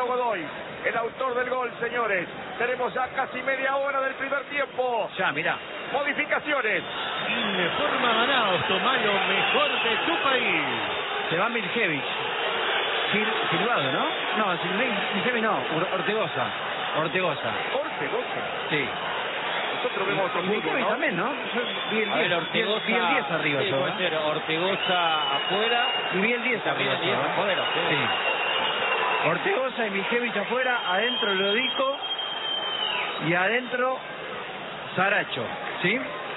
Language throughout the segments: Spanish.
Godoy, el autor del gol, señores. Tenemos ya casi media hora del primer tiempo. Ya, mirá. Modificaciones. Informa Manaos, toma lo mejor de tu país. Se va Miljevic. Silvado, ¿no? No, Miljevic no, Ortegoza. Ortegoza. Sí. Nosotros vemos otro fútbol, ¿no? También, ¿no? Yo vi el 10, Ortegoza, vi el 10 arriba. sí, puede ser Ortegoza afuera. Y vi el 10 arriba. El 10 afuera, sí. Ortegoza y Miljevic afuera, adentro Lodico y adentro Saracho, ¿sí?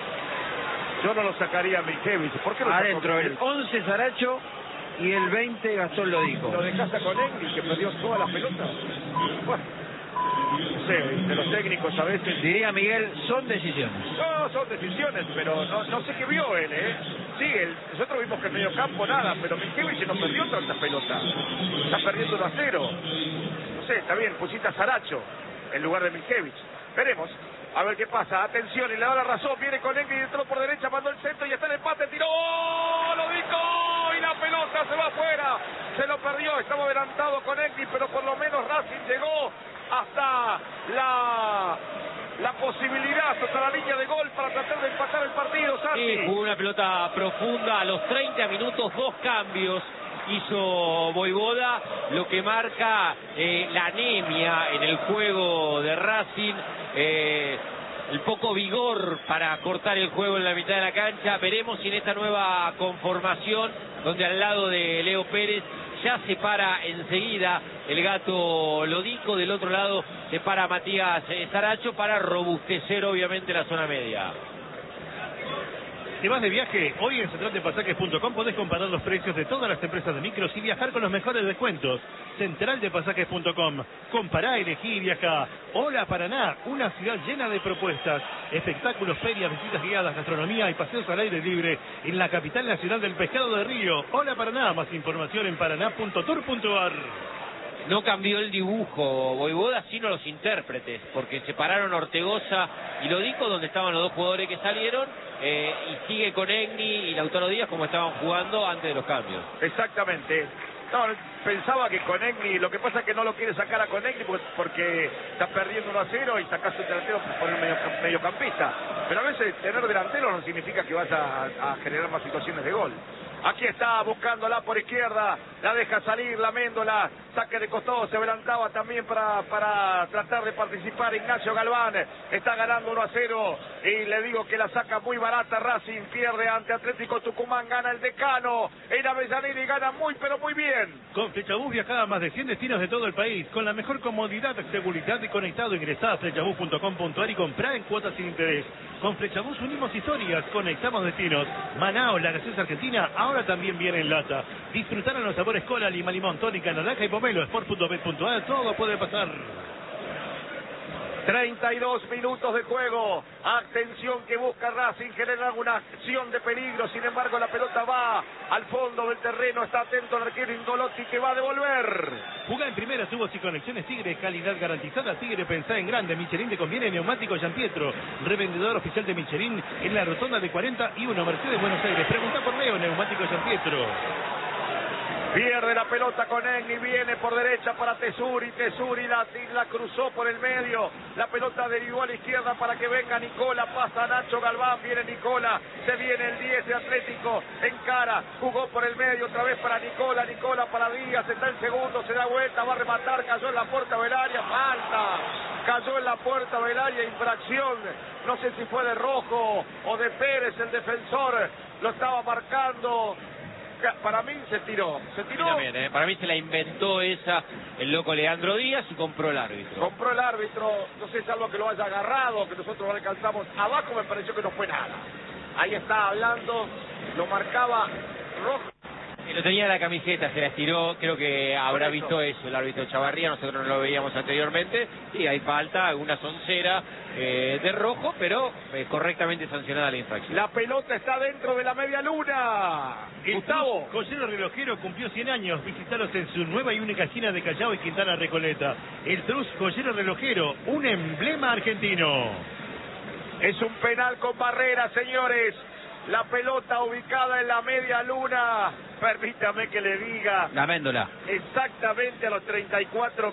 Yo no lo sacaría a Miljevic. ¿Por qué lo adentro el 11 Saracho y el 20 Gastón Lodico. ¿Lo dejaste con Engri, que perdió todas las pelotas? Bueno, no sé, de los técnicos a veces... Diría Miguel, son decisiones. No, son decisiones, pero no sé qué vio él, ¿eh? Sí, nosotros vimos que en medio campo nada, pero Miljevic no perdió tantas pelotas. Está perdiendo 1-0. No sé, está bien, pusiste a Saracho en lugar de Miljevic. Veremos. A ver qué pasa. Atención, y le da la razón. Viene con Engri, entró por derecha, mandó el centro y está en empate. Tiró. ¡Lo dijo! Y la pelota se va afuera. Se lo perdió. Estaba adelantado con Engri, pero por lo menos Racing llegó hasta la posibilidad, hasta la línea de gol para tratar de empatar el partido. Santi. Sí, jugó una pelota profunda a los 30 minutos, 2 cambios hizo Voivoda, lo que marca la anemia en el juego de Racing, el poco vigor para cortar el juego en la mitad de la cancha. Veremos si en esta nueva conformación, donde al lado de Leo Pérez ya se para enseguida el gato Lodico, del otro lado se para Matías Saracho para robustecer obviamente la zona media. ¿Te vas de viaje? Hoy en centraldepasajes.com podés comparar los precios de todas las empresas de micros y viajar con los mejores descuentos. Centraldepasajes.com. Compará, elegí y viajá. Hola Paraná, una ciudad llena de propuestas. Espectáculos, ferias, visitas guiadas, gastronomía y paseos al aire libre en la capital nacional del pescado de Río. Hola Paraná, más información en paraná.tour.ar. No cambió el dibujo Voivoda, sino los intérpretes, porque separaron Ortegoza y Lodico, donde estaban los dos jugadores que salieron, y sigue con Engri y Lautaro Díaz como estaban jugando antes de los cambios. Exactamente. No, pensaba que con Engri, lo que pasa es que no lo quiere sacar a con Engri porque está perdiendo 1-0 y sacás un delantero por el mediocampista. Pero a veces tener delantero no significa que vas a generar más situaciones de gol. Aquí está buscándola por izquierda, la deja salir, la Méndola, saque de costado, se adelantaba también para tratar de participar Ignacio Galván, está ganando 1-0 y le digo que la saca muy barata. Racing pierde ante Atlético Tucumán, gana el Decano en Avellaneda y gana muy pero muy bien. Con Flechabús viajaba a más de 100 destinos de todo el país, con la mejor comodidad, seguridad y conectado. Ingresá a flechabús.com.ar y comprá en cuotas sin interés. Con Flechabús unimos historias, conectamos destinos. Manaos, la gaseosa argentina, ahora también viene en lata. Disfrutaron los sabores cola, lima, limón, tónica, naranja y pomelo. Sport.bet.ar, todo puede pasar. 32 minutos de juego. Atención que busca Racing, genera una acción de peligro. Sin embargo, la pelota va al fondo del terreno. Está atento el arquero Indolotti que va a devolver. Jugá en primera, tubos y conexiones Tigre, calidad garantizada. Tigre, pensá en grande. Michelin te conviene, neumático Gianpietro. Revendedor oficial de Michelin en la rotonda de 41 Mercedes, Buenos Aires. Pregunta por Leo, neumático Gianpietro. Pierde la pelota con Engri, viene por derecha para Tesuri, la cruzó por el medio, la pelota derivó a la izquierda para que venga Nicola, pasa Nacho Galván, viene Nicola, se viene el 10 de Atlético, encara, jugó por el medio otra vez para Nicola para Díaz, está el segundo, se da vuelta, va a rematar, cayó en la puerta del área, falta, cayó en la puerta del área, infracción, no sé si fue de Rojo o de Pérez, el defensor, lo estaba marcando. Para mí se tiró. También, para mí se la inventó esa el loco Leandro Díaz y compró el árbitro. Compró el árbitro, no sé si es algo que lo haya agarrado, que nosotros no alcanzamos. Abajo me pareció que no fue nada. Ahí está hablando, lo marcaba Rojo. Lo tenía en la camiseta, se la estiró, creo que habrá visto eso el árbitro Chavarría, nosotros no lo veíamos anteriormente, y hay falta, una soncera de Rojo, pero correctamente sancionada la infracción. La pelota está dentro de la media luna. Gustavo. Joyero Relojero cumplió 100 años, visitaros en su nueva y única esquina de Callao y Quintana Recoleta. El Trus Joyero Relojero, un emblema argentino. Es un penal con barrera, señores. La pelota ubicada en la media luna, permítame que le diga. La Méndola. Exactamente a los 34